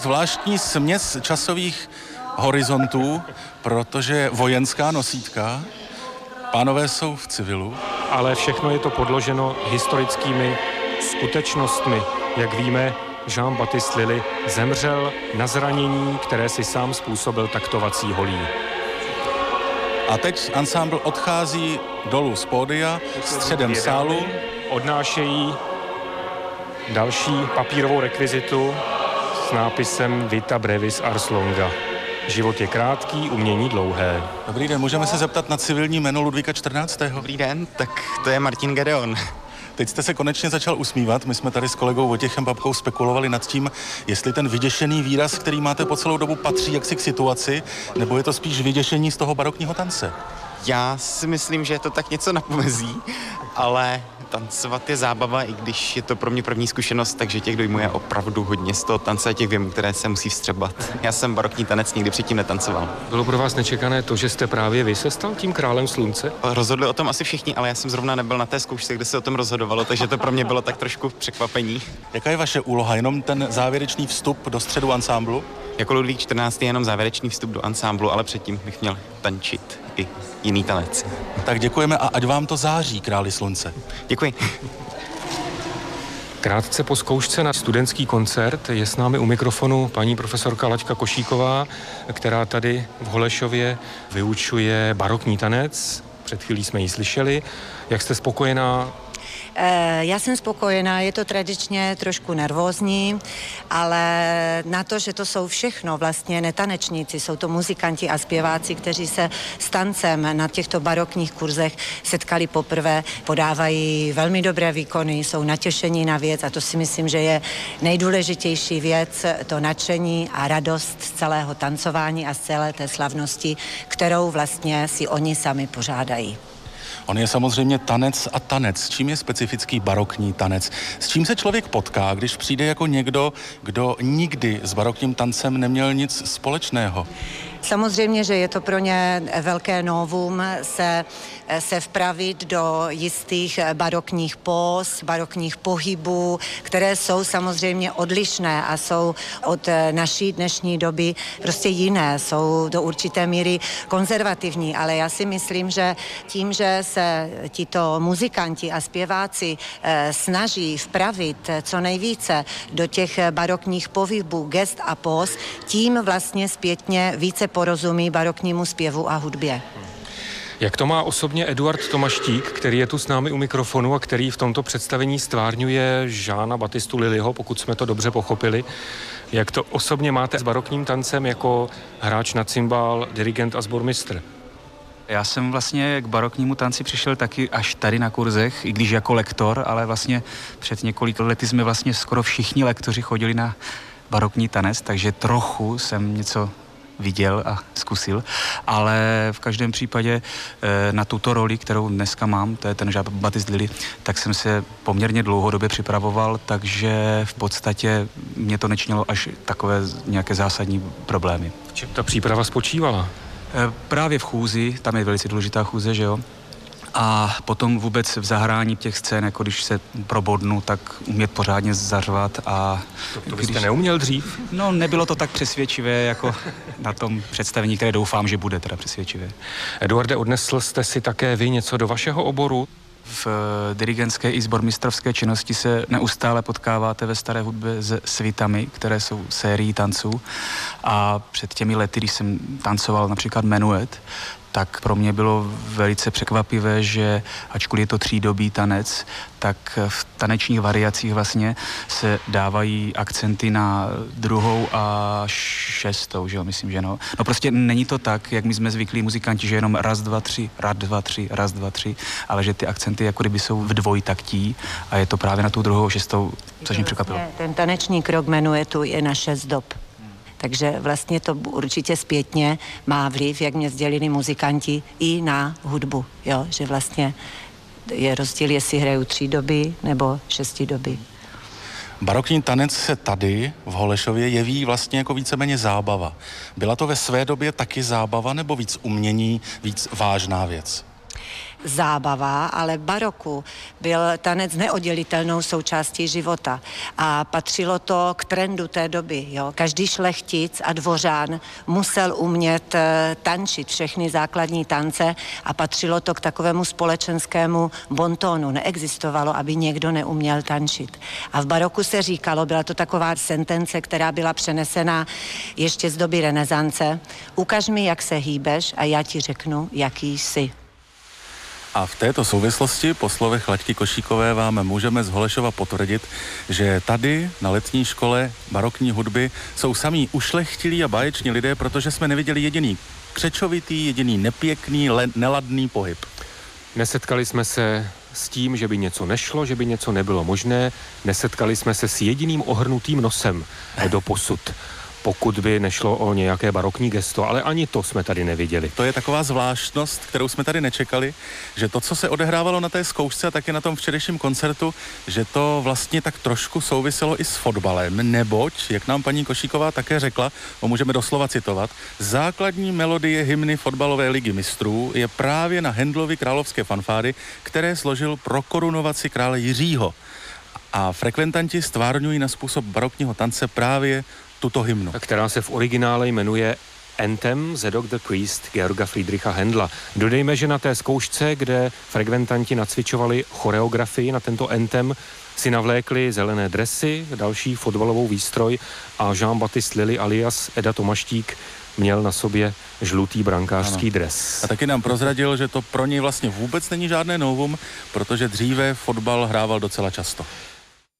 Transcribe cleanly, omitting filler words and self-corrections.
Zvláštní směs časových horizontů, protože vojenská nosítka, pánové jsou v civilu. Ale všechno je to podloženo historickými skutečnostmi. Jak víme, Jean-Baptiste Lully zemřel na zranění, které si sám způsobil taktovací holí. A teď ansámbl odchází dolů z pódia, středem sálu. Odnášejí další papírovou rekvizitu s nápisem Vita brevis ars longa. Život je krátký, umění dlouhé. Dobrý den, můžeme se zeptat na civilní jméno Ludvíka 14. Dobrý den, tak to je Martin Gedeon. Teď jste se konečně začal usmívat. My jsme tady s kolegou Vojtěchem Babkou spekulovali nad tím, jestli ten vyděšený výraz, který máte po celou dobu, patří jaksi k situaci, nebo je to spíš vyděšení z toho barokního tance. Já si myslím, že je to tak něco na pomezí, ale tancovat je zábava, i když je to pro mě první zkušenost, takže těch dojmů je opravdu hodně z toho tance a těch věmů, které se musí vstřebat. Já jsem barokní tanec nikdy předtím netancoval. Bylo pro vás nečekané to, že jste právě vy se stal tím králem slunce? Rozhodli o tom asi všichni, ale já jsem zrovna nebyl na té zkoušce, kde se o tom rozhodovalo, takže to pro mě bylo tak trošku překvapení. Jaká je vaše úloha? Jenom ten závěrečný vstup do středu ansámblu? Jako Ludvík 14. je jenom závěrečný vstup do ansámblu, ale předtím bych měl tančit i jiný tanec. Tak děkujeme a ať vám to září, králi slunce. Děkuji. Krátce po zkoušce na studentský koncert je s námi u mikrofonu paní profesorka Laďka Košíková, která tady v Holešově vyučuje barokní tanec. Před chvílí jsme ji slyšeli. Jak jste spokojená? Já jsem spokojená, je to tradičně trošku nervózní, ale na to, že to jsou všechno vlastně netanečníci, jsou to muzikanti a zpěváci, kteří se s tancem na těchto barokních kurzech setkali poprvé, podávají velmi dobré výkony, jsou natěšení na věc a to si myslím, že je nejdůležitější věc, to nadšení a radost z celého tancování a z celé té slavnosti, kterou vlastně si oni sami pořádají. On je samozřejmě tanec a tanec. Čím je specifický barokní tanec? S čím se člověk potká, když přijde jako někdo, kdo nikdy s barokním tancem neměl nic společného? Samozřejmě, že je to pro ně velké novum se vpravit do jistých barokních póz, barokních pohybů, které jsou samozřejmě odlišné a jsou od naší dnešní doby prostě jiné, jsou do určité míry konzervativní, ale já si myslím, že tím, že se tito muzikanti a zpěváci snaží vpravit co nejvíce do těch barokních pohybů, gest a póz, tím vlastně zpětně více porozumí baroknímu zpěvu a hudbě. Jak to má osobně Eduard Tomaštík, který je tu s námi u mikrofonu a který v tomto představení stvárňuje Jeana Baptistu Lullyho, pokud jsme to dobře pochopili. Jak to osobně máte s barokním tancem jako hráč na cimbál, dirigent a sbormistr? Já jsem vlastně k baroknímu tanci přišel taky až tady na kurzech, i když jako lektor, ale vlastně před několika lety jsme vlastně skoro všichni lektoři chodili na barokní tanec, takže trochu jsem něco viděl a zkusil, ale v každém případě na tuto roli, kterou dneska mám, to je ten Jean-Baptiste Lully, tak jsem se poměrně dlouhodobě připravoval, takže v podstatě mě to nečinilo až takové nějaké zásadní problémy. Čím ta příprava spočívala? Právě v chůzi, tam je velice důležitá chůze, že jo? A potom vůbec v zahrání těch scén, jako když se probodnu, tak umět pořádně zařvat a... To byste neuměl dřív? No, nebylo to tak přesvědčivé, jako na tom představení, které doufám, že bude teda přesvědčivé. Eduarde, odnesl jste si také vy něco do vašeho oboru? V dirigentské i sbormistrovské činnosti se neustále potkáváte ve staré hudbě se svitami, které jsou sérií tanců. A před těmi lety, když jsem tancoval například menuet, tak pro mě bylo velice překvapivé, že ačkoliv je to třídobý tanec, tak v tanečních variacích vlastně se dávají akcenty na druhou a šestou, že jo, myslím, že no. No prostě není to tak, jak my jsme zvyklí muzikanti, že jenom raz, dva, tři, raz, dva, tři, raz, dva, tři, ale že ty akcenty jako kdyby jsou v dvojtaktí a je to právě na tu druhou a šestou, což mě překvapilo. Ten taneční krok menuetu je na 6 dob. Takže vlastně to určitě zpětně má vliv, jak mě sdělili muzikanti, i na hudbu, jo? Že vlastně je rozdíl, jestli hrajou 3 doby nebo 6 doby. Barokní tanec se tady v Holešově jeví vlastně jako víceméně zábava. Byla to ve své době taky zábava nebo víc umění, víc vážná věc? zábava, ale v baroku byl tanec neoddělitelnou součástí života a patřilo to k trendu té doby. Jo. Každý šlechtic a dvořán musel umět tančit všechny základní tance a patřilo to k takovému společenskému bontónu. Neexistovalo, aby někdo neuměl tančit. A v baroku se říkalo, byla to taková sentence, která byla přenesena ještě z doby renesance: ukaž mi, jak se hýbeš a já ti řeknu, jaký jsi. A v této souvislosti po slovech Laďky Košíkové vám můžeme z Holešova potvrdit, že tady na letní škole barokní hudby jsou samí ušlechtilí a báječní lidé, protože jsme neviděli jediný křečovitý, jediný nepěkný, neladný pohyb. Nesetkali jsme se s tím, že by něco nešlo, že by něco nebylo možné. Nesetkali jsme se s jediným ohrnutým nosem doposud, pokud by nešlo o nějaké barokní gesto, ale ani to jsme tady neviděli. To je taková zvláštnost, kterou jsme tady nečekali, že to, co se odehrávalo na té zkoušce a taky na tom včerejším koncertu, že to vlastně tak trošku souviselo i s fotbalem, neboť, jak nám paní Košíková také řekla, můžeme doslova citovat, základní melodie hymny fotbalové ligy mistrů je právě na Handlovy královské fanfáry, které složil pro korunovaci krále Jiřího. A frekventanti stvárňují na způsob barokního tance právě tuto hymnu. Která se v originále jmenuje Anthem Zadok the Priest Georga Friedricha Händla. Dodejme, že na té zkoušce, kde frekventanti nacvičovali choreografii na tento Anthem, si navlékli zelené dresy, další fotbalovou výstroj a Jean-Baptiste Lilly alias Eda Tomaštík měl na sobě žlutý brankářský dres. A taky nám prozradil, že to pro něj vlastně vůbec není žádné novum, protože dříve fotbal hrával docela často.